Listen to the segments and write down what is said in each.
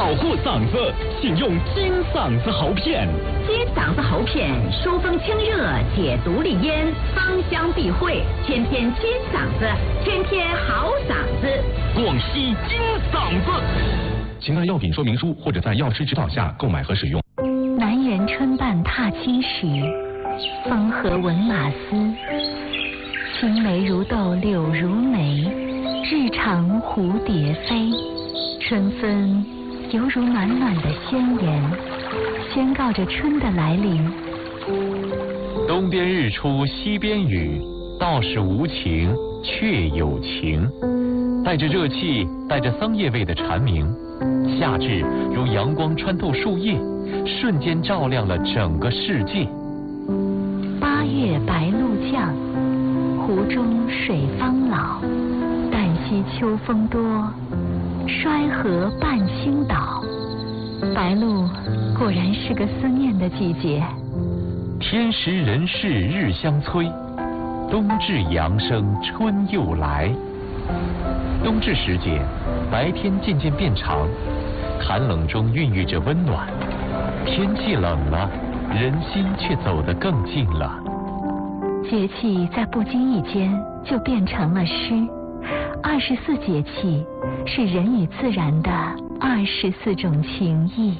保护嗓子，请用金嗓子喉片。 金嗓子喉片疏风清热，解毒利咽，芳香避秽，天天金嗓子，天天好嗓子。 广西金嗓子。请按药品说明书或者在药师指导下购买和使用。 南园春半踏青时，风和闻马嘶。青梅如豆柳如眉，日长蝴蝶飞。春分犹如暖暖的宣言，宣告着春的来临。 东边日出西边雨，道是无晴却有晴。带着热气，带着桑叶味的蝉鸣，夏至如阳光穿透树叶，瞬间照亮了整个世界。 八月白露降，湖中水方老。旦夕秋风多，衰河半倾倒。白露果然是个思念的季节。 天时人事日相催，冬至阳生春又来。冬至时节，白天渐渐变长，寒冷中孕育着温暖。天气冷了，人心却走得更近了。 节气在不经意间就变成了诗。24节气是人与自然的24种情谊。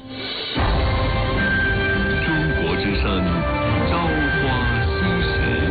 中国之声，朝花夕拾。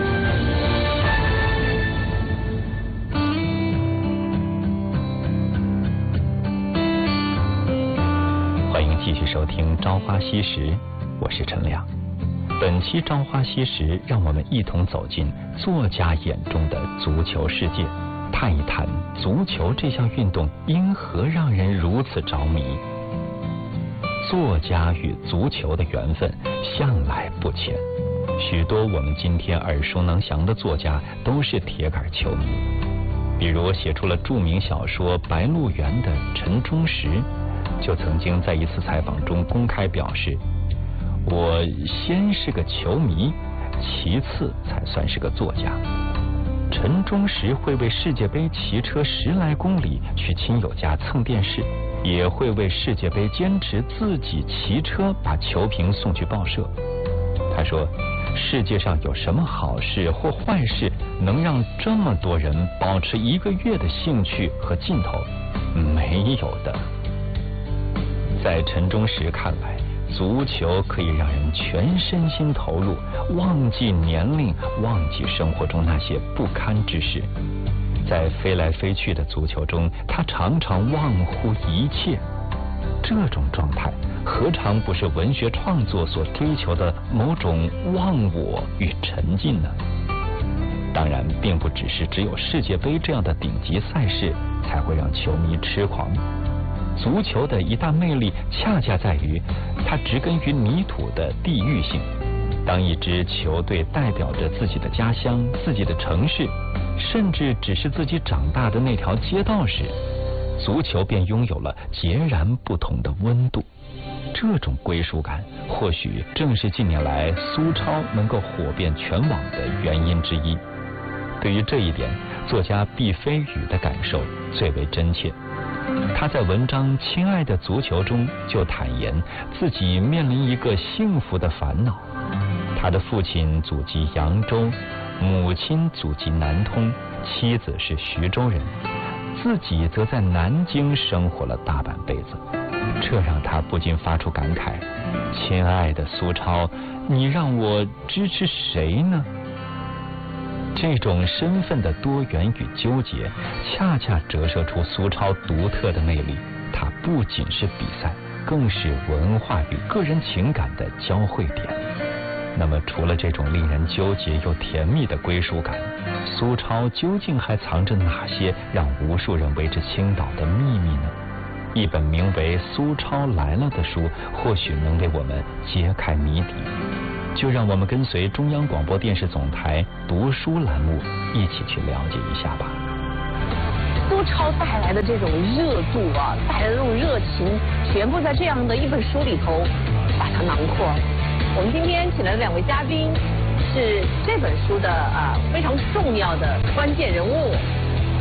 欢迎继续收听《朝花夕拾》，我是陈亮。本期《朝花夕拾》，让我们一同走进作家眼中的足球世界，探一探足球这项运动因何让人如此着迷。作家与足球的缘分向来不浅，许多我们今天耳熟能详的作家都是铁杆球迷。比如写出了著名小说《白鹿原》的陈忠实，就曾经在一次采访中公开表示，我先是个球迷，其次才算是个作家。陈忠实会为世界杯骑车10来公里去亲友家蹭电视，也会为世界杯坚持自己骑车把球评送去报社。他说，世界上有什么好事或坏事能让这么多人保持1个月的兴趣和劲头？没有的。在陈忠实看来，足球可以让人全身心投入，忘记年龄，忘记生活中那些不堪之事。在飞来飞去的足球中，他常常忘乎一切。这种状态何尝不是文学创作所追求的某种忘我与沉浸呢？当然，并不只有世界杯这样的顶级赛事才会让球迷痴狂。足球的一大魅力恰恰在于它植根于泥土的地域性。当一支球队代表着自己的家乡、自己的城市，甚至只是自己长大的那条街道时，足球便拥有了截然不同的温度。这种归属感或许正是近年来苏超能够火遍全网的原因之一。对于这一点，作家毕飞宇的感受最为真切。他在文章《亲爱的足球》中就坦言自己面临一个幸福的烦恼。他的父亲祖籍扬州，母亲祖籍南通，妻子是徐州人，自己则在南京生活了大半辈子。这让他不禁发出感慨：亲爱的苏超，你让我支持谁呢？这种身份的多元与纠结，恰恰折射出苏超独特的魅力。它不仅是比赛，更是文化与个人情感的交汇点。那么，除了这种令人纠结又甜蜜的归属感，苏超究竟还藏着哪些让无数人为之倾倒的秘密呢？一本名为《苏超来了》的书，或许能为我们揭开谜底。就让我们跟随中央广播电视总台读书栏目一起去了解一下吧。 苏超带来的这种热度啊，带来的这种热情，全部在这样的一本书里头把它囊括。我们今天请来的2位嘉宾是这本书的非常重要的关键人物，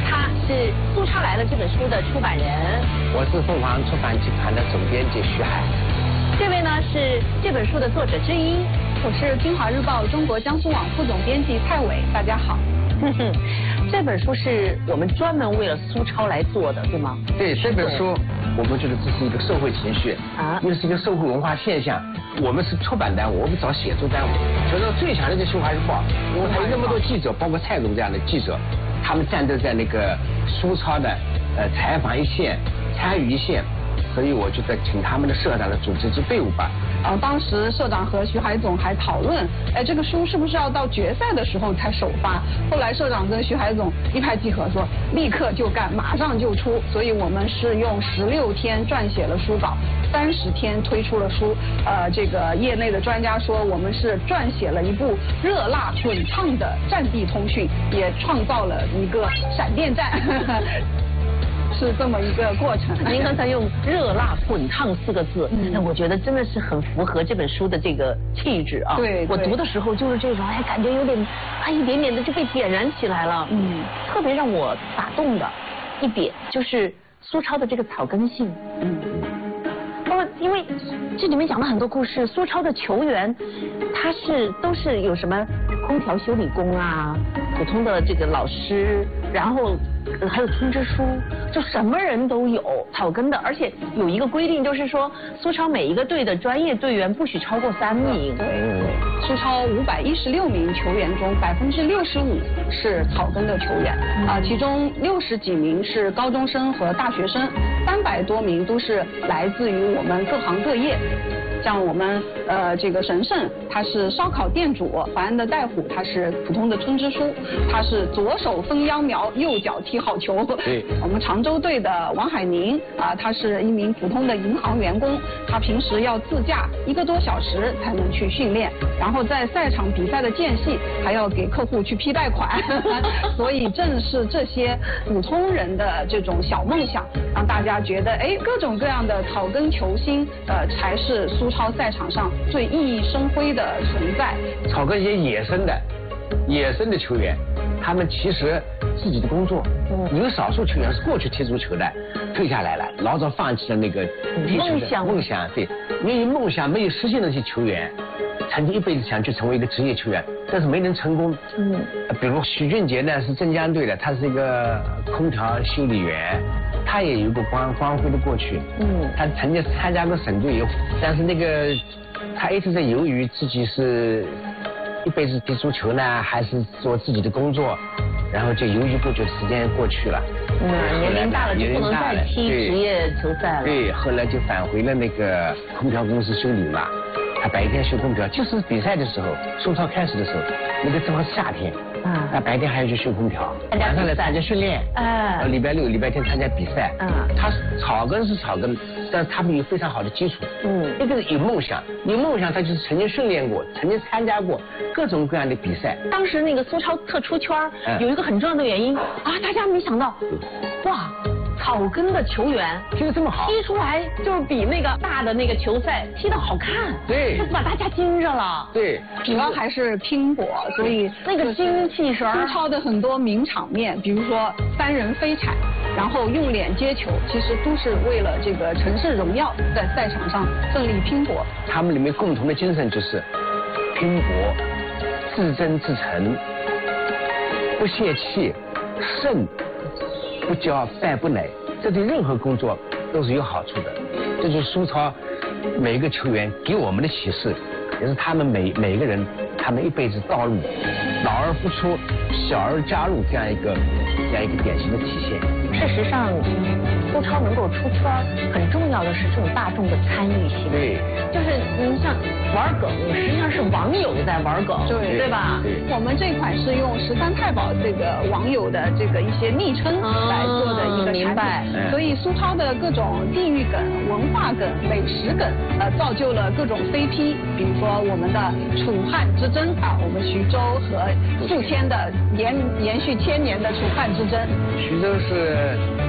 他是《苏超来了》这本书的出版人。 我是凤凰出版集团的总编辑徐海。 这位呢是这本书的作者之一。 我是《京华日报》中国江苏网副总编辑蔡伟，大家好。 这本书是我们专门为了苏超来做的，对吗？ 对，这本书我们觉得这是一个社会情绪啊，又是一个社会文化现象。我们是出版单位，我们找写作单位，觉得最强的就是《京华日报》，因为还有那么多记者，包括蔡总这样的记者，他们战斗在那个苏超的采访一线、参与一线，所以我觉得请他们的社长来组织支队伍吧。 当时社长和徐海总还讨论，这个书是不是要到决赛的时候才首发？后来社长跟徐海总一拍即合，说立刻就干，马上就出。所以我们是用16天撰写了书稿，30天推出了书。这个业内的专家说，我们是撰写了一部热辣滚烫的战地通讯，也创造了一个闪电战。是这么一个过程。 您刚才用“热辣滚烫”4个字，我觉得真的是很符合这本书的这个气质啊。 对， 我读的时候就是这种，感觉有点，一点点的就被点燃起来了。特别让我打动的一点就是苏超的这个草根性。因为这里面讲了很多故事，苏超的球员，他都是有什么空调修理工啊，普通的这个老师，然后还有通知书，就什么人都有，草根的，而且有一个规定，就是说苏超每一个队的专业队员不许超过3名。 对，苏超516名球员中65%是草根的球员，其中60几名是高中生和大学生，300多名都是来自于我们各行各业。像我们这个神圣，他是烧烤店主；淮安的戴虎，他是普通的村支书，他是左手分秧苗，右脚踢好球。 对， 我们常州队的王海宁他是一名普通的银行员工，他平时要自驾1个多小时才能去训练，然后在赛场比赛的间隙还要给客户去批贷款。所以正是这些普通人的这种小梦想，让大家觉得各种各样的草根球星才是苏超赛场上最熠熠生辉的存在。 草根一些野生的球员，他们其实自己的工作，有少数球员是过去踢足球的，退下来了，老早放弃了那个梦想。对，因为梦想没有实现的那些球员，曾经一辈子想去成为一个职业球员，但是没能成功。比如许俊杰呢是镇江队的，他是一个空调修理员。他也有一个光辉的过去，他曾经参加过省队，但是那个他一直在犹豫自己是一辈子踢足球呢，还是做自己的工作，然后就犹豫不决，时间过去了。 年龄大了就不能再踢职业球赛了。 对，后来就返回了那个空调公司修理嘛。他白天修空调，就是比赛的时候，苏超开始的时候，那个正好是夏天，他白天还要去修空调，晚上来参加训练，礼拜六、礼拜天参加比赛。他草根是草根，但是他们有非常好的基础。一个是有梦想，他就是曾经训练过，曾经参加过各种各样的比赛。 当时那个苏超特出圈有一个很重要的原因大家没想到，哇！草根的球员踢得这么好， 踢出来就是比那个大的那个球赛踢得好看， 对， 就把大家惊着了。 对， 主要还是拼搏，所以那个精气神。 苏超的很多名场面，比如说3人飞铲，然后用脸接球，其实都是为了这个城市荣耀，在赛场上奋力拼搏。 他们里面共同的精神就是拼搏、自争自成、不泄气、胜不骄败不馁，这对任何工作都是有好处的。这就是苏超每一个球员给我们的启示，也是他们每个人他们一辈子道路老而复出，小而加入这样一个典型的体现。 事实上，苏超能够出圈，很重要的是这种大众的参与性。 对， 就是您像玩梗，实际上是网友在玩梗，对吧？ 对。 我们这款是用13太保这个网友的这个一些昵称来做的一个产品，所以苏超的各种地域梗、文化梗、美食梗，造就了各种非批，比如说我们的楚汉之争我们徐州和宿迁的延续1000年的楚汉之争。 徐州是